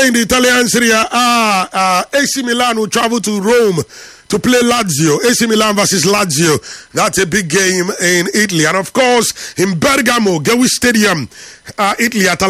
In the Italian Serie A, AC Milan will travel to Rome to play Lazio. AC Milan versus Lazio. That's a big game in Italy. And of course, in Bergamo, Gewi Stadium, Italy, Atalanta